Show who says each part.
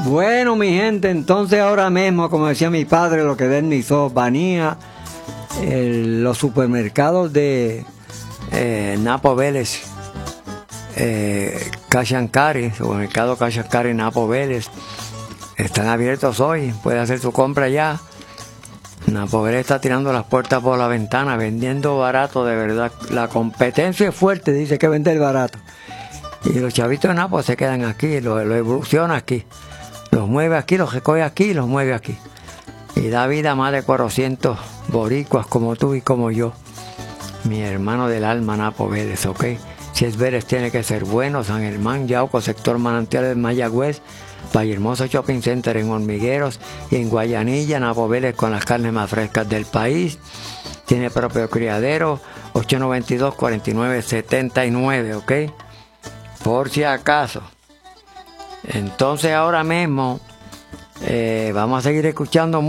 Speaker 1: Bueno, mi gente, entonces ahora mismo, como decía mi padre, lo que desnizó, banía los supermercados de Napo Vélez, Cash and Carry, supermercado Cash and Carry Napo Vélez, están abiertos hoy, puede hacer su compra ya. Napo Vélez está tirando las puertas por la ventana, vendiendo barato de verdad. La competencia es fuerte, dice que vender barato. Y los chavitos de Napo se quedan aquí, lo evoluciona aquí. Los mueve aquí, los recoge aquí y los mueve aquí. Y da vida a más de 400 boricuas como tú y como yo. Mi hermano del alma, Napo Vélez, ¿ok? Si es Vélez, tiene que ser bueno. San Germán, Yauco, sector Manantiales, Mayagüez, Vallehermoso Shopping Center en Hormigueros y en Guayanilla. Napo Vélez con las carnes más frescas del país. Tiene propio criadero, 892-4979, ¿ok? Por si acaso. Entonces ahora mismo vamos a seguir escuchando